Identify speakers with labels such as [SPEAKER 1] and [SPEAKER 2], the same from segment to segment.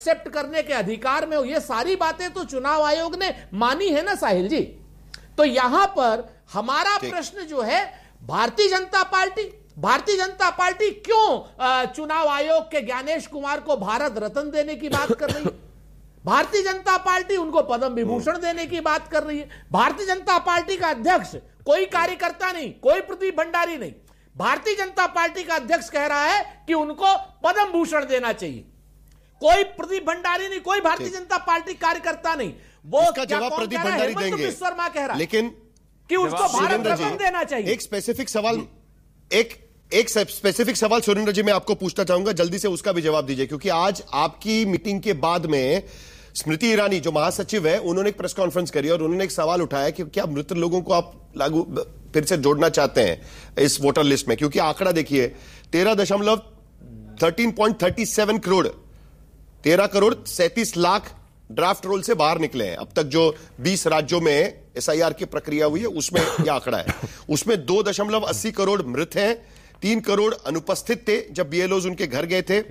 [SPEAKER 1] Accept करने के अधिकार में हो। ये सारी बातें तो चुनाव आयोग ने मानी है ना साहिल जी। तो यहां पर हमारा प्रश्न जो है, भारतीय जनता पार्टी क्यों चुनाव आयोग के ज्ञानेश कुमार को भारत रत्न देने की बात कर रही है? भारतीय जनता पार्टी उनको पद्म विभूषण देने की बात कर रही है। भारतीय जनता पार्टी का अध्यक्ष कोई कार्यकर्ता नहीं, कोई प्रदीप भंडारी नहीं, भारतीय जनता पार्टी का अध्यक्ष कह रहा है कि उनको पद्म भूषण देना चाहिए। कोई प्रदीप भंडारी नहीं, कोई भारतीय जनता पार्टी कार्यकर्ता नहीं। वो
[SPEAKER 2] इसका जवाब प्रदीप भंडारी देंगे,
[SPEAKER 1] विश्वकर्मा कह रहा है
[SPEAKER 2] लेकिन
[SPEAKER 1] कि उसको भारत रत्न देना चाहिए।
[SPEAKER 2] एक स्पेसिफिक सवाल सुरेंद्र जी मैं आपको पूछना चाहूंगा, जल्दी से उसका भी जवाब दीजिए, क्योंकि आज आपकी मीटिंग के बाद में स्मृति ईरानी जो महासचिव है उन्होंने एक प्रेस कॉन्फ्रेंस करी और उन्होंने एक सवाल उठाया कि क्या मृत लोगों को आप फिर से जोड़ना चाहते हैं इस वोटर लिस्ट में, क्योंकि आंकड़ा देखिए 13.37 करोड़ 13 करोड़ 37 लाख ड्राफ्ट रोल से बाहर निकले हैं। अब तक जो 20 राज्यों में एसआईआर की प्रक्रिया हुई है उसमें यह आंकड़ा है। उसमें 2.80 करोड़ मृत हैं, 3 करोड़ अनुपस्थित थे जब बीएलओज उनके घर गए थे,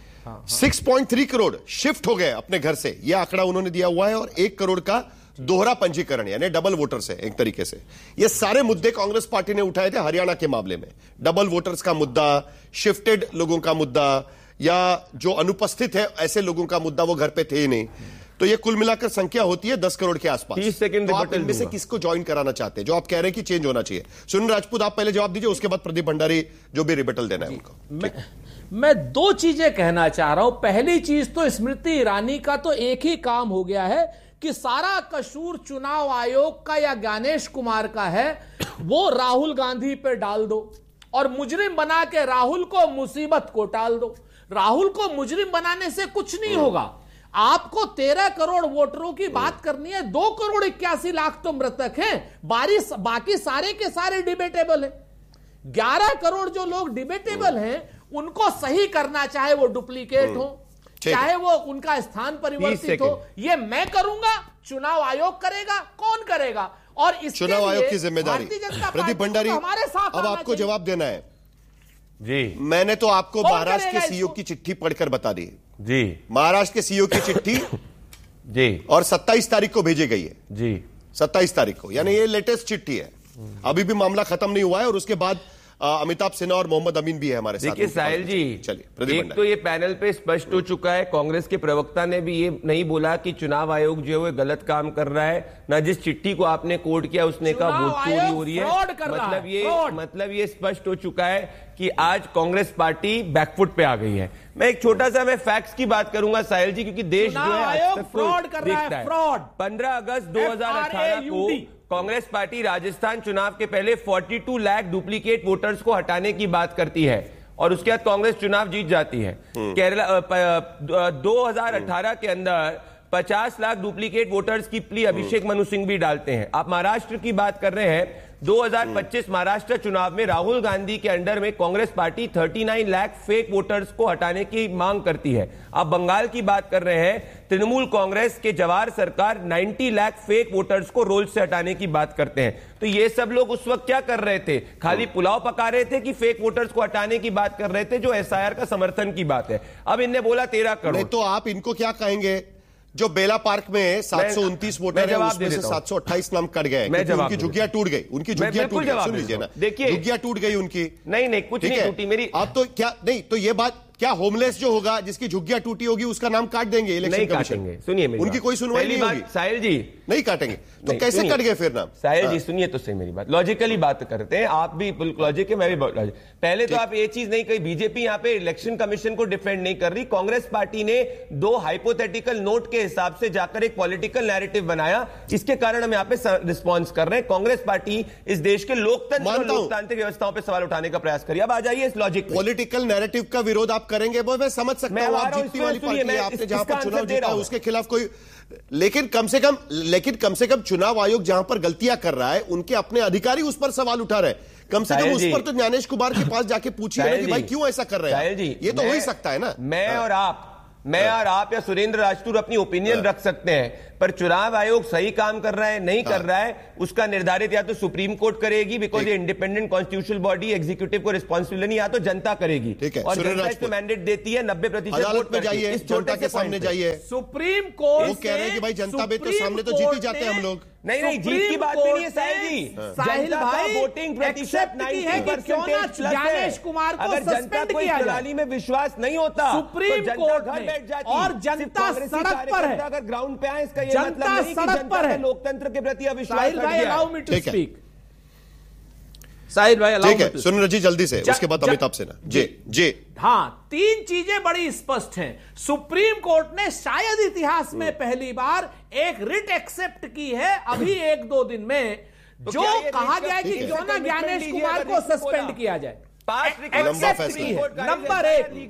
[SPEAKER 2] 6.3 करोड़ शिफ्ट हो गए अपने घर से, यह आंकड़ा उन्होंने दिया हुआ है, और 1 करोड़ का दोहरा पंजीकरण यानी डबल वोटर्स है एक तरीके से। ये सारे मुद्दे कांग्रेस पार्टी ने उठाए थे हरियाणा के मामले में, डबल वोटर्स का मुद्दा, शिफ्टेड लोगों का मुद्दा, या जो अनुपस्थित है ऐसे लोगों का मुद्दा, वो घर पे थे ही नहीं। तो ये कुल मिलाकर संख्या होती है 10 करोड़ के आसपास।
[SPEAKER 3] 30 सेकंड
[SPEAKER 2] तो आप इनमें से किसको ज्वाइन कराना चाहते हैं, जो आप कह रहे हैं कि चेंज होना चाहिए? सुनील राजपूत आप पहले जवाब दीजिए, उसके बाद प्रदीप भंडारी जो भी रिबेटल देना है उनको।
[SPEAKER 1] मैं दो चीजें कहना चाह रहा हूं। पहली चीज तो स्मृति ईरानी का तो एक ही काम हो गया है कि सारा कसूर चुनाव आयोग का या ज्ञानेश कुमार का है, वो राहुल गांधी पे डाल दो और मुजरिम बना के राहुल को मुसीबत को टाल दो। राहुल को मुजरिम बनाने से कुछ नहीं होगा। आपको 13 करोड़ वोटरों की बात करनी है, 2 करोड़ 81 लाख तो मृतक हैं, बाकी सारे के सारे डिबेटेबल हैं। 11 करोड़ जो लोग डिबेटेबल हैं उनको सही करना, चाहे वो डुप्लीकेट हो, चाहे वो उनका स्थान परिवर्तित हो, ये मैं करूंगा, चुनाव आयोग करेगा, कौन करेगा? और इसके
[SPEAKER 2] चुनाव आयोग की जिम्मेदारी
[SPEAKER 1] प्रदीप
[SPEAKER 2] भंडारी,
[SPEAKER 1] हमारे साथ
[SPEAKER 2] अब आपको जवाब देना है
[SPEAKER 3] जी।
[SPEAKER 2] मैंने तो आपको महाराष्ट्र के सीईओ की चिट्ठी पढ़कर बता दी
[SPEAKER 3] जी,
[SPEAKER 2] महाराष्ट्र के सीईओ की चिट्ठी
[SPEAKER 3] जी, और
[SPEAKER 2] 27 तारीख को भेजी गई है जी, 27 तारीख को, यानी ये लेटेस्ट चिट्ठी है। अभी भी मामला खत्म नहीं हुआ है और उसके बाद अमिताभ सिन्हा और मोहम्मद अमीन भी है हमारे साथ।
[SPEAKER 3] देखिए साहिल जी, चलिए, एक तो ये पैनल पे स्पष्ट हो चुका है, कांग्रेस के प्रवक्ता ने भी ये नहीं बोला कि चुनाव आयोग जो है गलत काम कर रहा है, ना जिस चिट्ठी को आपने कोट किया उसने कहा वोट चोरी हो रही है। मतलब ये स्पष्ट हो चुका है कि आज कांग्रेस पार्टी बैकफुट पे आ गई है। मैं एक छोटा सा मैं फैक्ट्स की बात करूंगा साहिल जी, क्योंकि देश जो है आज तक
[SPEAKER 1] फ्रॉड कर रहा है।
[SPEAKER 3] 15 अगस्त 2018 को कांग्रेस पार्टी राजस्थान चुनाव के पहले 42 लाख डुप्लीकेट वोटर्स को हटाने की बात करती है और उसके बाद कांग्रेस चुनाव जीत जाती है। केरला 2018 के अंदर 50 लाख डुप्लीकेट वोटर्स की प्ली अभिषेक मनु सिंह भी डालते हैं। आप महाराष्ट्र की बात कर रहे हैं, 2025 महाराष्ट्र चुनाव में राहुल गांधी के अंडर में Congress party 39 lakh fake voters को हटाने की मांग करती है। आप बंगाल की बात कर रहे हैं, तृणमूल कांग्रेस के जवाहर सरकार 90 लाख फेक वोटर्स को रोल से हटाने की बात करते हैं। तो ये सब लोग उस वक्त क्या कर रहे थे? खाली पुलाव पका रहे थे कि फेक वोटर्स को हटाने की बात कर रहे थे, जो एसआईआर का समर्थन की बात है। अब इनने बोला 13 करोड़।
[SPEAKER 2] तो आप इनको क्या कहेंगे? जो बेला पार्क में 729 वोटर है उसमें से 728 नाम कट गए, उनकी झुग्गियां टूट गई, उनकी झुग्गियां टूट गई। सुन लीजिए ना, देखिए झुग्गियां टूट गई उनकी।
[SPEAKER 3] नहीं कुछ नहीं टूटी मेरी।
[SPEAKER 2] आप तो क्या नहीं, तो ये बात क्या होमलेस जो होगा जिसकी झुग्गियां टूटी होगी उसका नाम काट देंगे इलेक्शन कमीशन?
[SPEAKER 3] सुनिए
[SPEAKER 2] उनकी कोई सुनवाई नहीं होगी।
[SPEAKER 3] साहिल जी
[SPEAKER 2] नहीं काटेंगे तो कैसे कट गए फिर नाम?
[SPEAKER 3] साहिल जी सुनिए तो सही मेरी बात, लॉजिकली बात करते हैं, आप भी लॉजिक है, मैं भी लॉजिक। पहले तो आप ये चीज नहीं कही, बीजेपी यहां पे इलेक्शन कमीशन को डिफेंड नहीं कर रही। कांग्रेस पार्टी ने 2 हाइपोथेटिकल नोट के हिसाब से जाकर एक पॉलिटिकल नैरेटिव बनाया, इसके कारण हम यहां पे रिस्पॉन्स कर रहे हैं। कांग्रेस पार्टी इस देश के लोकतंत्र और लोकतांत्रिक व्यवस्थाओं पर सवाल उठाने का प्रयास करिए। अब आ जाइए इस लॉजिक।
[SPEAKER 2] पॉलिटिकल नैरेटिव का विरोध आप करेंगे वो मैं समझ सकता हूं, आप जीतने वाली पार्टी है, आपने जहां पर चुनाव जीता उसके खिलाफ कोई, लेकिन कम से कम चुनाव आयोग जहां पर गलतियां कर रहा है उनके अपने अधिकारी उस पर सवाल उठा रहे हैं, कम से कम उस पर तो ज्ञानेश कुमार के पास जाके पूछिए कि भाई क्यों ऐसा कर रहे हैं। ये तो हो ही सकता है ना।
[SPEAKER 3] मैं और आप मैं और आप या सुरेंद्र राजपूत अपनी ओपिनियन रख सकते हैं, पर चुनाव आयोग सही काम कर रहा है नहीं कर रहा है उसका निर्धारित या तो सुप्रीम कोर्ट करेगी, बिकॉज ये इंडिपेंडेंट कॉन्स्टिट्यूशनल बॉडी, एग्जीक्यूटिव को रिस्पॉन्सिबिलिटी नहीं, या तो जनता करेगी। और जनता इसको मैंडेट देती है 90% वोट
[SPEAKER 2] में जाइए,
[SPEAKER 3] इस
[SPEAKER 2] जनता के सामने जाइए।
[SPEAKER 1] सुप्रीम कोर्ट
[SPEAKER 2] वो कह रहे हैं कि भाई जनता में तो सामने तो जीत ही जाते हैं हम लोग।
[SPEAKER 3] नहीं, जीत की बात भी नहीं है साहिल जी।
[SPEAKER 1] साहिल भाई
[SPEAKER 3] वोटिंग प्रतिशत
[SPEAKER 1] 90% ज्ञानेश कुमार को
[SPEAKER 3] अगर जनता को इस प्रणाली में विश्वास नहीं होता,
[SPEAKER 1] सुप्रीम कोर्ट घर बैठ जाती और जनता सड़क पर है।
[SPEAKER 3] अगर ग्राउंड पे आए, इसका ये मतलब नहीं कि जनता का लोकतंत्र के प्रति अविश्वास
[SPEAKER 1] हट गया। Allow me to speak. साहिल भाई
[SPEAKER 2] ठीक है, सुरेंद्र जी जल्दी से, उसके बाद अमिताभ सेना जी।
[SPEAKER 1] हाँ, 3 चीजें बड़ी स्पष्ट हैं। सुप्रीम कोर्ट ने शायद इतिहास में पहली बार एक रिट एक्सेप्ट की है अभी 1-2 दिन में, जो कहा गया है कि क्यों ना ज्ञानेश कुमार को सस्पेंड किया जाए। एक्सेप्ट की है, नंबर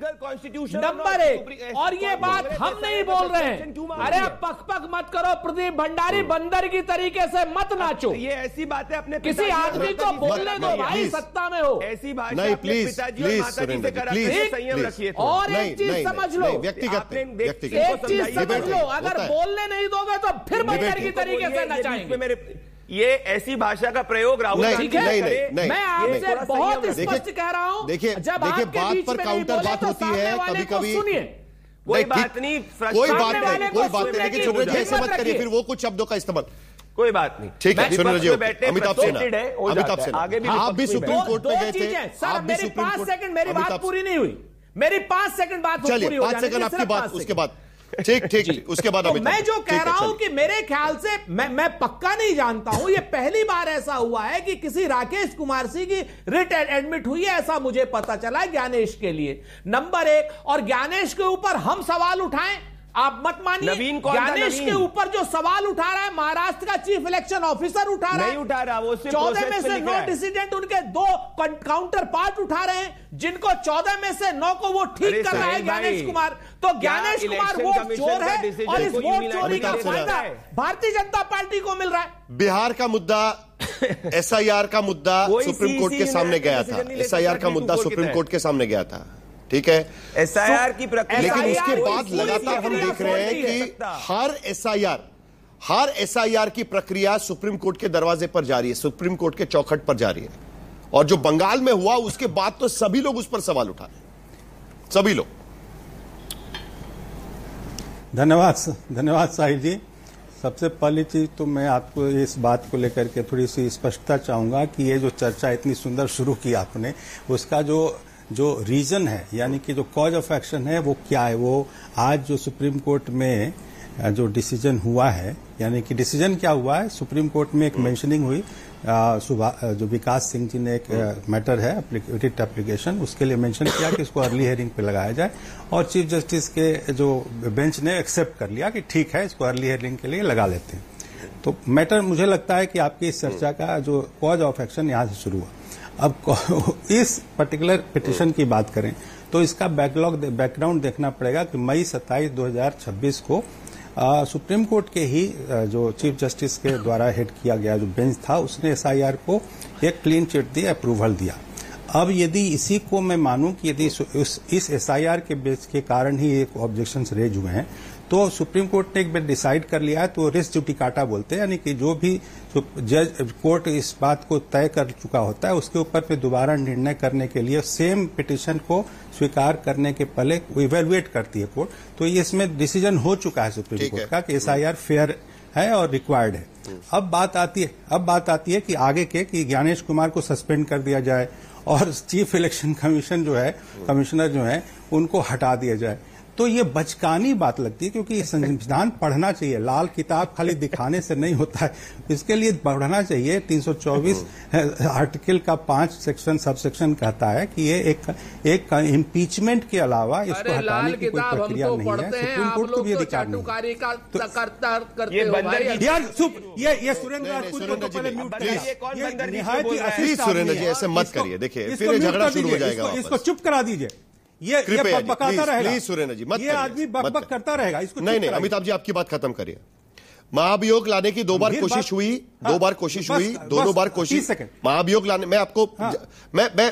[SPEAKER 1] 1। और ये बात हम नहीं बोल रहे हैं। अरे पक मत करो प्रदीप भंडारी, बंदर की तरीके से मत नाचो।
[SPEAKER 3] ये ऐसी बातें अपने
[SPEAKER 1] किसी आदमी को बोलने दो भाई, सत्ता में हो।
[SPEAKER 3] ऐसी बात
[SPEAKER 2] नहीं, प्लीज
[SPEAKER 3] संयम रखिए।
[SPEAKER 1] और एक चीज समझ लो,
[SPEAKER 2] व्यक्तिगत
[SPEAKER 1] एक चीज समझ लो, अगर बोलने नहीं दोगे तो फिर बंदर की तरीके से नचाएंगे।
[SPEAKER 3] ये ऐसी भाषा का प्रयोग राहुल गांधी
[SPEAKER 2] नहीं,
[SPEAKER 1] मैं आपसे बहुत स्पष्ट कह रहा हूं।
[SPEAKER 2] देखिए बात पर काउंटर बात होती है कभी-कभी।
[SPEAKER 3] सुनिए, कोई बात नहीं,
[SPEAKER 2] लेकिन सुरेंद्र जी ऐसे मत करिए, फिर वो कुछ शब्दों का इस्तेमाल।
[SPEAKER 3] कोई बात नहीं,
[SPEAKER 2] ठीक है सुरेंद्र जी। अमिताभ सेना,
[SPEAKER 3] आप
[SPEAKER 2] भी सुप्रीम कोर्ट में गए थे।
[SPEAKER 1] सर मेरी 5 सेकंड, मेरी बात पूरी नहीं हुई। मेरी 5 सेकंड बात
[SPEAKER 2] चलिए, 5 सेकंड आपकी बात, उसके बाद ठीक उसके बाद
[SPEAKER 1] तो मैं जो कह रहा हूं कि मेरे ख्याल से मैं पक्का नहीं जानता हूं, ये पहली बार ऐसा हुआ है कि किसी राकेश कुमार सिंह की रिट एडमिट हुई है, ऐसा मुझे पता चला है ज्ञानेश के लिए। नंबर 1, और ज्ञानेश के ऊपर हम सवाल उठाएं, आप मत मानिए। ज्ञानेश के ऊपर जो सवाल उठा रहा है महाराष्ट्र का चीफ इलेक्शन ऑफिसर उठा रहा है,
[SPEAKER 3] नहीं उठा रहा, वो
[SPEAKER 1] 14 में से 9 डिसीडेंट उनके 2 काउंटर पार्ट उठा रहे हैं, जिनको 14 में से 9 को वो ठीक कर रहा है ज्ञानेश कुमार। तो ज्ञानेश कुमार वोट चोर है और इस वोट चोरी का फायदा भारतीय जनता पार्टी को मिल रहा है।
[SPEAKER 2] बिहार का मुद्दा, SIR का मुद्दा सुप्रीम कोर्ट के सामने गया था। SIR का मुद्दा सुप्रीम कोर्ट के सामने गया था, ठीक है।
[SPEAKER 3] SIR की प्रक्रिया,
[SPEAKER 2] लेकिन उसके बाद लगातार हम देख रहे हैं कि हर SIR की प्रक्रिया सुप्रीम कोर्ट के दरवाजे पर जारी है, सुप्रीम कोर्ट के चौखट पर जारी है। और जो बंगाल में हुआ उसके बाद तो सभी लोग उस पर सवाल उठा रहे हैं, सभी लोग।
[SPEAKER 4] धन्यवाद साहिल जी। सबसे पहली चीज तो मैं आपको इस बात को लेकर के थोड़ी सी स्पष्टता चाहूंगा कि ये जो चर्चा इतनी सुंदर शुरू की आपने, उसका जो रीजन है, यानी कि जो कॉज ऑफ एक्शन है, वो क्या है। वो आज जो सुप्रीम कोर्ट में जो डिसीजन हुआ है, यानी कि डिसीजन क्या हुआ है, सुप्रीम कोर्ट में एक मेंशनिंग हुई, जो विकास सिंह जी ने एक मैटर है रिट एप्लीकेशन, उसके लिए मेंशन किया कि इसको अर्ली हियरिंग पे लगाया जाए, और चीफ जस्टिस के जो बेंच ने एक्सेप्ट कर लिया कि ठीक है, इसको अर्ली हियरिंग के लिए लगा लेते हैं। तो मैटर, मुझे लगता है कि आपकी इस चर्चा का जो कॉज ऑफ एक्शन यहां से शुरू हुआ। अब इस पर्टिकुलर पिटीशन की बात करें तो इसका बैकग्राउंड देखना पड़ेगा कि मई 27, 2026 को सुप्रीम कोर्ट के ही जो चीफ जस्टिस के द्वारा हेड किया गया जो बेंच था, उसने SIR को एक क्लीन चिट दी, अप्रूवल दिया। अब यदि इसी को मैं मानूं कि यदि इस SIR के बेस के कारण ही एक ऑब्जेक्शंस रेज हुए हैं, तो सुप्रीम कोर्ट ने एक बार डिसाइड कर लिया है, तो रिस जुडिकाटा बोलते हैं, यानी कि जो भी जज कोर्ट इस बात को तय कर चुका होता है, उसके ऊपर फिर दोबारा निर्णय करने के लिए सेम पिटीशन को स्वीकार करने के पहले इवेलुएट करती है कोर्ट। तो ये इसमें डिसीजन हो चुका है सुप्रीम कोर्ट का कि SIR फेयर है और रिक्वायर्ड है। अब बात आती है कि आगे के कि ज्ञानेश कुमार को सस्पेंड कर दिया जाए और चीफ इलेक्शन कमिश्नर जो है उनको हटा दिया जाए। तो ये बचकानी बात लगती है, क्योंकि संविधान पढ़ना चाहिए, लाल किताब खाली दिखाने से नहीं होता है, इसके लिए पढ़ना चाहिए। 324 आर्टिकल का 5 सेक्शन सब सेक्शन कहता है कि ये एक इम्पीचमेंट के अलावा इसको हटाने की कोई प्रक्रिया नहीं है। सुप्रीम कोर्ट को भी अधिकार नहीं है। ये सुरेंद्र राजपूत को पहले म्यूट करिए।
[SPEAKER 2] सुरेंद्र जी ऐसे मत करिए, देखिए फिर झगड़ा शुरू हो जाएगा।
[SPEAKER 4] इसको चुप करा दीजिए। ये बकबकाता रहेगा,
[SPEAKER 2] प्लीज सुरेंद्र जी मत,
[SPEAKER 4] ये आदमी बकबक करता रहेगा, इसको
[SPEAKER 2] नहीं, अमिताभ जी आपकी बात खत्म करिए। महाभियोग लाने की 2 बार कोशिश हुई, 2 बार कोशिश हुई, दोनों बार कोशिश। महाभियोग लाने, मैं आपको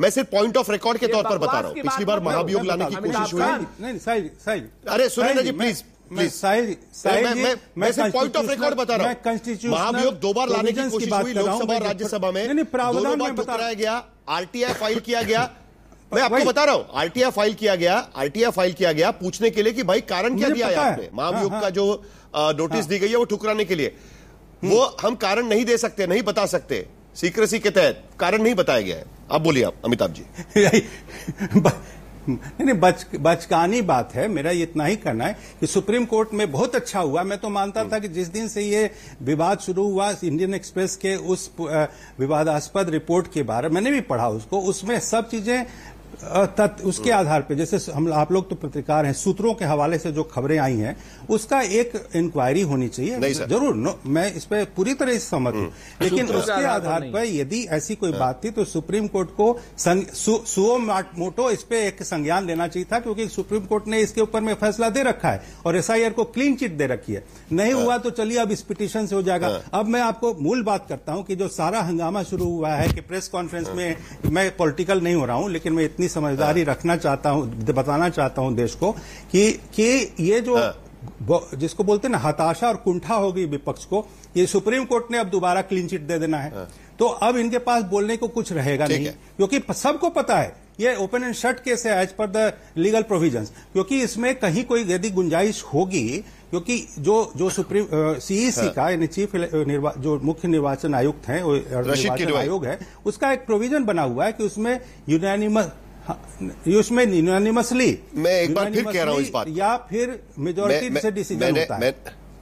[SPEAKER 2] मैं सिर्फ पॉइंट ऑफ रिकॉर्ड के तौर पर बता रहा हूं। पिछली बार महाभियोग लाने की कोशिश हुई।
[SPEAKER 4] नहीं साहिल,
[SPEAKER 2] अरे सुनिए ना जी, प्लीज
[SPEAKER 4] साहिल,
[SPEAKER 2] मैं सिर्फ पॉइंट ऑफ रिकॉर्ड बता रहा हूं। महाभियोग 2 बार लाने की कोशिश हुई लोकसभा और राज्यसभा में, दोनों बार ठुकराया गया, आरटीआई फाइल किया गया। मैं आपको बता रहा हूं, आरटीआई फाइल किया गया पूछने के लिए कि भाई कारण क्या दिया है आपने। महाभियोग का जो नोटिस दी गई है वो ठुकराने के लिए, वो हम कारण नहीं दे सकते, नहीं बता सकते, सीक्रेसी के तहत कारण नहीं बताया गया है। आप बोलिए, आप अमिताभ जी।
[SPEAKER 4] नहीं, बचकानी बात है। मेरा इतना ही कहना है कि सुप्रीम कोर्ट में बहुत अच्छा हुआ। मैं तो मानता था कि जिस दिन से ये विवाद शुरू हुआ इंडियन एक्सप्रेस के उस विवादास्पद रिपोर्ट के बारे में, मैंने भी पढ़ा उसको, उसमें सब चीजें उसके आधार पे, जैसे हम आप लोग तो पत्रकार हैं, सूत्रों के हवाले से जो खबरें आई हैं उसका एक इंक्वायरी होनी चाहिए। जरूर मैं इस पे पूरी तरह से सहमत हूं, लेकिन उसके आधार पर यदि ऐसी कोई बात थी तो सुप्रीम कोर्ट को सुओ मोटो इस पे एक संज्ञान लेना चाहिए था, क्योंकि सुप्रीम कोर्ट ने इसके ऊपर में फैसला दे रखा है और एसआईआर को क्लीन चिट दे रखी है। नहीं हुआ तो चलिए अब इस पिटीशन से हो जाएगा। अब मैं आपको मूल बात करता हूं कि जो सारा हंगामा शुरू हुआ है कि प्रेस कॉन्फ्रेंस में, मैं पॉलिटिकल नहीं हो रहा हूं लेकिन मैं इतनी समझदारी रखना चाहता हूं, बताना चाहता हूं देश को कि ये जो जिसको बोलते हैं ना हताशा और कुंठा होगी विपक्ष को, ये सुप्रीम कोर्ट ने अब दोबारा क्लीन चिट दे देना है, तो अब इनके पास बोलने को कुछ रहेगा नहीं, क्योंकि सबको पता है ये ओपन एंड शट केस है as per the legal provisions, क्योंकि इसमें कहीं कोई यदि गुंजाइश होगी, क्योंकि जो सुप्रीम सीईसी का यानी चीफ जो मुख्य निर्वाचन आयुक्त है, निर्वाचन आयोग है, उसका एक प्रोविजन बना हुआ है कि उसमें यूनानिमसली,
[SPEAKER 2] मैं एक बार फिर कह रहा हूं इस बात,
[SPEAKER 4] या फिर मेजोरिटी से डिसीजन होता है।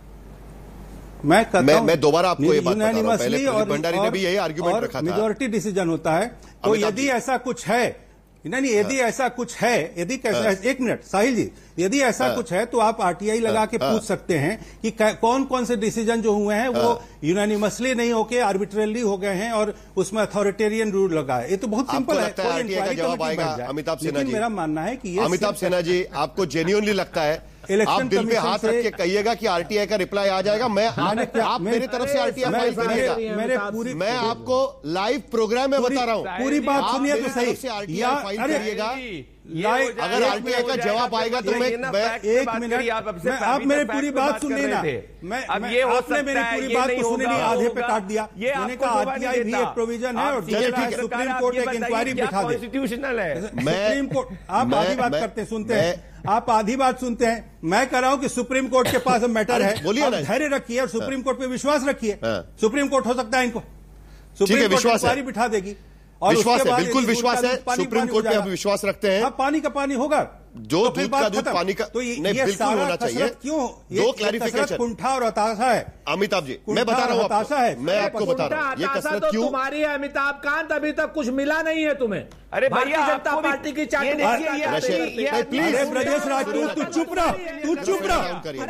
[SPEAKER 2] मैं दोबारा आपको ये बात बता रहा हूं, पहले भंडारी ने भी यही आर्गुमेंट रखा था,
[SPEAKER 4] मेजोरिटी डिसीजन होता है। तो यदि ऐसा कुछ है, नहीं यदि ऐसा कुछ है, यदि एक मिनट साहिल जी, यदि ऐसा कुछ है तो आप आरटीआई लगा के पूछ सकते हैं कि कौन कौन से डिसीजन जो हुए हैं वो यूनानिमसली नहीं होके आर्बिट्रेरली हो गए हैं और उसमें अथॉरिटेरियन रूल लगा है। ये तो बहुत सिंपल है, कोई इंक्वायरी कमेटी बन जाए।
[SPEAKER 2] अमिताभ सिन्हा जी,
[SPEAKER 4] मेरा मानना है कि
[SPEAKER 2] अमिताभ सिन्हा जी, आपको जेन्युइनली लगता है, आप दिल पे हाथ रख के कहिएगा कि आरटीआई का रिप्लाई आ जाएगा, आप मेरी तरफ से आरटीआई फाइल करिएगा, मैं आपको लाइव प्रोग्राम में बता रहा हूं,
[SPEAKER 4] पूरी बात सुनिए तो सही,
[SPEAKER 2] आरटीआई फाइल करिएगा, अगर आरटीआई का जवाब आएगा तो मैं
[SPEAKER 4] एक मिनट, आप मेरी पूरी बात सुन लेना, आपने मेरी पूरी बात को सुने नहीं, आधे पे काट दिया। मैंने कहा आरटीआई भी एक प्रोविजन है और सुप्रीम कोर्ट एक इंक्वायरी बिठा दे,
[SPEAKER 3] कॉन्स्टिट्यूशनल है।
[SPEAKER 4] सुप्रीम कोर्ट, आप आधी बात करते हैं, सुनते हैं, आप आधी बात सुनते हैं। मैं कह रहा हूं कि सुप्रीम कोर्ट के पास मैटर है, बोलिए ना, धैर्य रखिए और सुप्रीम कोर्ट पे विश्वास रखिए। सुप्रीम कोर्ट हो सकता है इनको सुप्रीम कोर्ट इंक्वायरी बिठा देगी, और
[SPEAKER 2] विश्वास है, बिल्कुल विश्वास है, सुप्रीम कोर्ट पे आप विश्वास रखते हैं।
[SPEAKER 4] अब पानी का पानी होगा,
[SPEAKER 2] जो दूध का दूध पानी का,
[SPEAKER 4] तो ये बिल्कुल होना चाहिए। क्यों
[SPEAKER 2] दो क्लैरिफिकेशन,
[SPEAKER 4] कुंठा और हताशा है
[SPEAKER 2] अमिताभ जी, मैं बता रहा हूं, हताशा है, मैं आपको बता रहा हूं, ये कसरत क्यों
[SPEAKER 1] तुम्हारी है अमिताभ कांत, अभी तक कुछ मिला नहीं है तुम्हें।
[SPEAKER 3] अरे भैया,
[SPEAKER 1] जनता पार्टी की चाट,
[SPEAKER 4] प्लीज ब्रजेश राजपूत तू चुप रहा, तू चुप रहा,
[SPEAKER 2] डाउन करिए,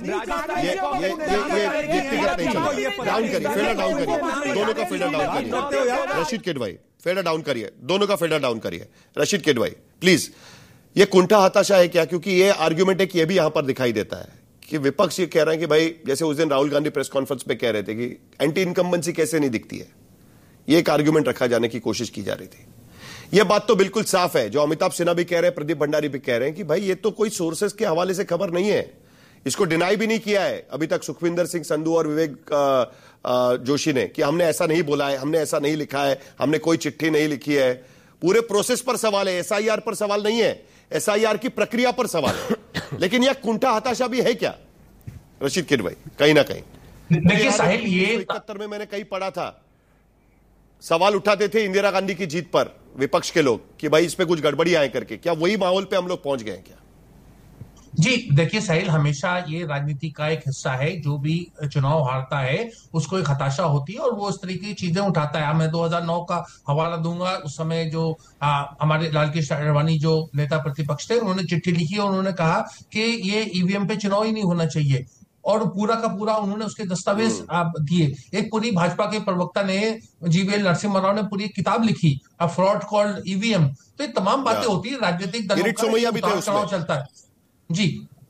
[SPEAKER 2] फेडर डाउन करिए, दोनों का फेडर डाउन करिए, रशीद किडवाई फेडर डाउन करिए, दोनों का फेडर डाउन करिए, रशीद किडवाई प्लीज। ये कुंठा हताशा है क्या? क्योंकि ये आर्ग्यूमेंट है कि ये भी यहां पर दिखाई देता है कि विपक्ष ये कह रहे हैं कि भाई, जैसे उस दिन राहुल गांधी प्रेस कॉन्फ्रेंस पे कह रहे थे कि एंटी इनकम्बेंसी कैसे नहीं दिखती है, ये एक आर्ग्यूमेंट रखा जाने की कोशिश की जा रही थी। यह बात तो बिल्कुल साफ है, जो अमिताभ सिन्हा भी कह रहे हैं, प्रदीप भंडारी भी कह रहे हैं कि भाई ये तो कोई सोर्सेस के हवाले से खबर नहीं है, इसको डिनाई भी नहीं किया है अभी तक सुखविंदर सिंह संधू और विवेक जोशी ने कि हमने ऐसा नहीं बोला है, हमने ऐसा नहीं लिखा है, हमने कोई चिट्ठी नहीं लिखी है। पूरे प्रोसेस पर सवाल है, एसआईआर पर सवाल नहीं है, एसआईआर की प्रक्रिया पर सवाल है। लेकिन यह कुंठा हताशा भी है क्या रशीद किडवाई? कहीं ना कहीं
[SPEAKER 5] देखिए साहिल, ये
[SPEAKER 2] 71 में मैंने कहीं पढ़ा था, सवाल उठाते थे इंदिरा गांधी की जीत पर विपक्ष के लोग कि भाई इस पे कुछ गड़बड़ी आए करके। क्या वही माहौल पे हम लोग पहुंच गए हैं क्या?
[SPEAKER 5] जी देखिए साहिल, हमेशा ये राजनीति का एक हिस्सा है, जो भी चुनाव हारता है उसको एक हताशा होती है और वो इस तरीके की चीजें उठाता है। मैं 2009 का हवाला दूंगा, उस समय जो हमारे लाल कृष्ण आडवाणी जो नेता प्रतिपक्ष थे, उन्होंने चिट्ठी लिखी और उन्होंने कहा कि ये ईवीएम पे चुनाव ही नहीं होना चाहिए, और पूरा का पूरा उन्होंने उसके दस्तावेज दिए। एक पूरी भाजपा के प्रवक्ता ने, जीवीएल नरसिम्हा राव ने पूरी किताब लिखी, अ फ्रॉड कॉल्ड ईवीएम। तो ये तमाम बातें होती है, राजनीतिक दलों का चुनाव चलता है। जी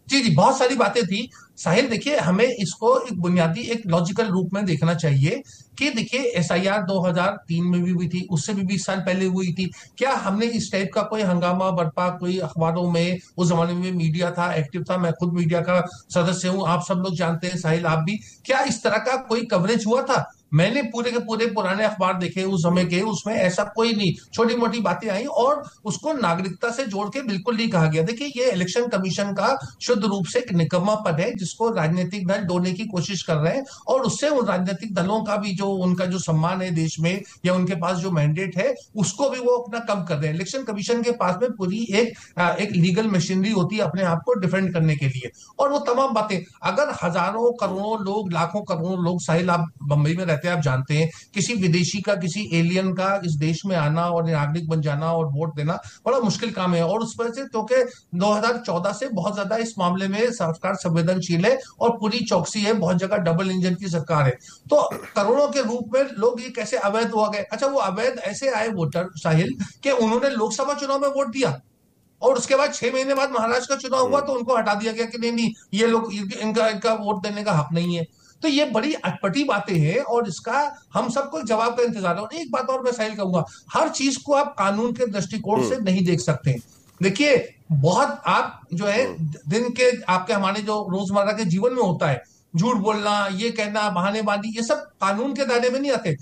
[SPEAKER 5] जी, बहुत सारी बातें थी साहिल। देखिए, हमें इसको एक बुनियादी एक लॉजिकल रूप में देखना चाहिए कि देखिए एसआईआर 2003 में भी हुई थी, उससे भी 20 साल पहले हुई थी। क्या हमने इस टाइप का कोई हंगामा बरपा, कोई अखबारों में, उस जमाने में मीडिया था, एक्टिव था, मैं खुद मीडिया का सदस्य हूं, आप सब लोग जानते हैं साहिल, आप भी, क्या इस तरह का कोई कवरेज हुआ था? मैंने पूरे के पूरे पुराने अखबार देखे उस समय के, उसमें ऐसा कोई नहीं, छोटी मोटी बातें आई और उसको नागरिकता से जोड़ के बिल्कुल नहीं कहा गया। देखिए, ये इलेक्शन कमीशन का शुद्ध रूप से एक निकम्मा पद है जिसको राजनीतिक दल ढोने की कोशिश कर रहे हैं, और उससे उन राजनीतिक दलों का भी जो उनका जो सम्मान है देश में, या उनके पास जो मैंडेट है, उसको भी वो अपना कम कर रहे हैं। इलेक्शन कमीशन के पास में पूरी एक लीगल मशीनरी होती है अपने आप को डिफेंड करने के लिए, और वो तमाम बातें, अगर हजारों करोड़ों लोग, लाखों करोड़ों लोग, साहिल आप बंबई में रहते हैं, आप जानते हैं, किसी विदेशी का, किसी एलियन का इस देश में आना और नागरिक बन जाना और वोट देना बड़ा मुश्किल काम है। और उस वजह से क्योंकि 2014 से बहुत ज्यादा इस मामले में सरकार संवेदनशील है और पूरी चौकसी है, बहुत जगह डबल इंजन की सरकार है। तो करोड़ों के रूप में लोग ये कैसे अवैध हो गए? अच्छा, वो अवैध ऐसे आए वोटर साहिल कि उन्होंने लोकसभा चुनाव में वोट दिया और उसके बाद 6 महीने बाद महाराष्ट्र का चुनाव हुआ तो उनको हटा दिया गया कि नहीं, ये लोग, इनका वोट देने का हक नहीं है। तो ये बड़ी अटपटी बातें हैं और इसका हम सबको जवाब का इंतजार है। और एक बात और मैं साहिल कहूंगा, हर चीज को आप कानून के दृष्टिकोण से नहीं देख सकते। देखिए, बहुत आप जो है दिन के आपके हमारे जो रोजमर्रा के जीवन में होता है, झूठ बोलना, ये कहना, बहानेबाजी, ये सब कानून के दायरे में नहीं आते।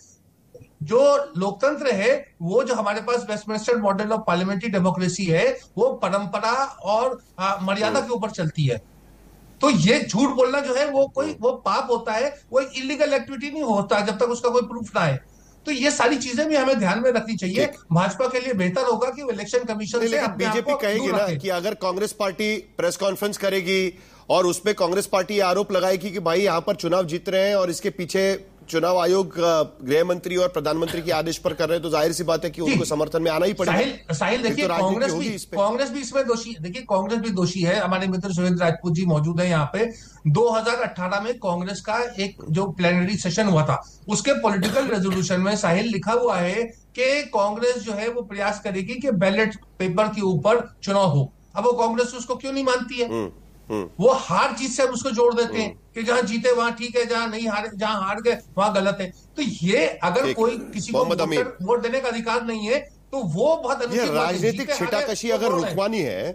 [SPEAKER 5] जो लोकतंत्र है, वो जो हमारे पास Westminster model of parliamentary democracy है, वो परंपरा और मर्यादा के ऊपर चलती है। तो ये झूठ बोलना जो है वो पाप होता है, वो एक इलीगल एक्टिविटी नहीं होता जब तक उसका कोई प्रूफ ना है। तो ये सारी चीजें भी हमें ध्यान में रखनी चाहिए। भाजपा के लिए बेहतर होगा कि वो इलेक्शन कमीशन से अपने आप को
[SPEAKER 2] बीजेपी कहेगी ना कि अगर कांग्रेस पार्टी प्रेस कॉन्फ्रेंस करेगी और उसमें कांग्रेस पार्टी आरोप लगाएगी कि भाई यहां पर चुनाव जीत रहे हैं और इसके पीछे चुनाव आयोग गृह मंत्री और प्रधानमंत्री के आदेश पर कर रहे हैं, तो जाहिर सी बात है कि उनको समर्थन में आना ही पड़ेगा।
[SPEAKER 5] साहिल देखिए, कांग्रेस भी इसमें दोषी है। देखिए, कांग्रेस भी दोषी है। हमारे मित्र सुरेंद्र राजपूत जी मौजूद है यहाँ पे। 2018 में कांग्रेस का एक जो प्लेनरी सेशन हुआ था, उसके पॉलिटिकल रेजोल्यूशन में साहिल लिखा हुआ है कि कांग्रेस जो है वो प्रयास करेगी कि बैलेट पेपर के ऊपर चुनाव हो। अब वो कांग्रेस उसको क्यों नहीं मानती है? वो हार जीत से हम उसको जोड़ देते हैं कि जहां जीते वहां ठीक है, जहां नहीं हारे, जहां हार गए वहां गलत है। तो ये अगर कोई किसी को वोट देने का अधिकार नहीं है तो वो बहुत
[SPEAKER 2] राजनीतिक छिटाकशी अगर रुकवानी है,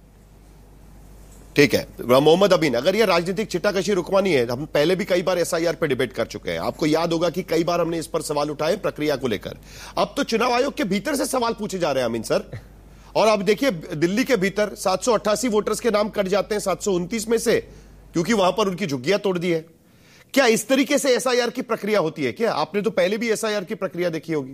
[SPEAKER 2] ठीक है मोहम्मद अमीन, अगर ये राजनीतिक छिटाकशी रुकवानी है, हम पहले भी कई बार एसआईआर पे डिबेट कर चुके हैं, आपको याद होगा कि कई बार हमने इस पर सवाल उठाए प्रक्रिया को लेकर। अब तो चुनाव आयोग के भीतर से सवाल पूछे जा रहे हैं अमीन सर। और अब देखिए, दिल्ली के भीतर 788 वोटर्स के नाम कट जाते हैं 729 में से, क्योंकि वहां पर उनकी झुग्गियां तोड़ दी है। क्या इस तरीके से एसआईआर की प्रक्रिया होती है क्या? आपने तो पहले भी एसआईआर की प्रक्रिया देखी होगी।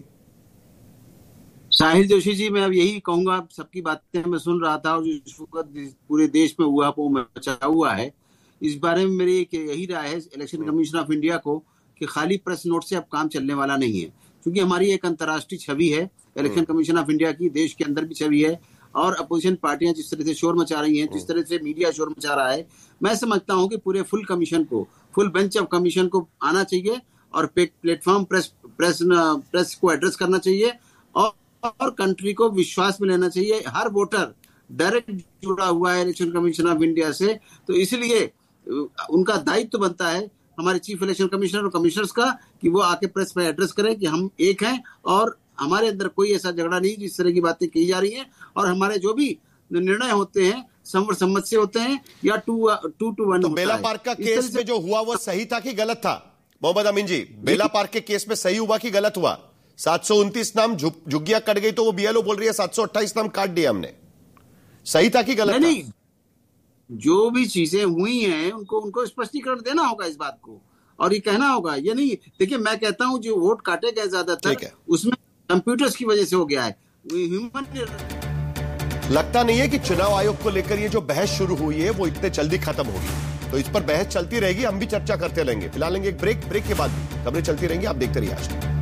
[SPEAKER 6] साहिल जोशी जी, मैं अब यही कहूंगा, सबकी बातें मैं सुन रहा था और जो इस वक्त पूरे देश में हुआ वो मचा हुआ है, इस बारे में मेरी एक यही राय है इलेक्शन कमीशन ऑफ इंडिया को कि खाली प्रेस नोट से अब काम चलने वाला नहीं है, क्योंकि हमारी एक अंतर्राष्ट्रीय छवि है इलेक्शन कमीशन ऑफ इंडिया की, देश के अंदर भी छवि है। और अपोजिशन पार्टियां जिस तरह से शोर मचा रही हैं, जिस तरह से मीडिया शोर मचा रहा है, मैं समझता हूं कि पूरे फुल कमीशन को, फुल बेंच ऑफ कमीशन को आना चाहिए और प्लेटफॉर्म प्रेस को एड्रेस करना चाहिए और कंट्री को विश्वास में लेना चाहिए। हर वोटर डायरेक्ट जुड़ा हुआ है इलेक्शन कमीशन ऑफ इंडिया से, तो इसलिए उनका दायित्व बनता है हमारे चीफ इलेक्शन कमिश्नर और कमिश्नर्स का कि वो आके प्रेस में एड्रेस करें कि हम एक हैं और हमारे अंदर कोई ऐसा झगड़ा नहीं जिस तरह की बातें की जा रही हैं, और हमारे जो भी निर्णय होते हैं सर्वसम्मत से होते हैं या 2-1।
[SPEAKER 2] तो बेला पार्क का केस में जो हुआ वो सही था कि गलत था मोहम्मद अमीन जी? बेला पार्क के केस में सही हुआ कि गलत हुआ? 729 नाम झुग्गियां कट गई तो वो बीएलओ बोल रही है 728 नाम काट दिया हमने, सही था कि गलत?
[SPEAKER 6] नहीं, जो भी चीजें हुई हैं उनको स्पष्टीकरण देना होगा इस बात को, और ये कहना होगा। ये नहीं, देखिए मैं कहता हूं जो वोट काटे गए ज्यादातर उसमें कंप्यूटर्स की वजह से हो गया है,
[SPEAKER 2] लगता नहीं है कि चुनाव आयोग को लेकर ये जो बहस शुरू हुई है वो इतने जल्दी खत्म होगी। तो इस पर बहस चलती रहेगी, हम भी चर्चा करते रहेंगे। फिलहाल लेंगे एक ब्रेक के बाद खबरें चलती रहेंगी, आप देखते रहिए आज तक।